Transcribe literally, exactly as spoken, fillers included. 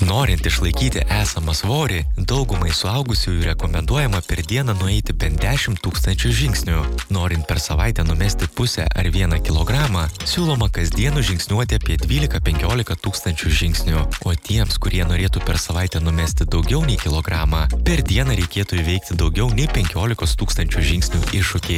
Norint išlaikyti esamą svorį, daugumai suaugusiųjų rekomenduojama per dieną nueiti bent dešimt tūkstančių žingsnių. Norint per savaitę numesti pusę ar vieną kilogramą, siūloma kasdien žingsniuoti apie dvylika penkiolika tūkstančių žingsnių. O tiems, kurie norėtų per savaitę numesti daugiau nei kilogramą, per dieną reikėtų įveikti daugiau nei penkiolikos tūkstančių žingsnių iššūkį.